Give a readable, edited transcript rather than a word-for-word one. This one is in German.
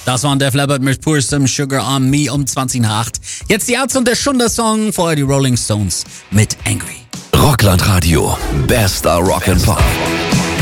Das war Def Leppard mit Pour Some Sugar on Me um 20 nach 8. Jetzt die Ärzte und der Schunder-Song, vorher die Rolling Stones mit Angry. Rockland Radio, bester Rock'n'Pop.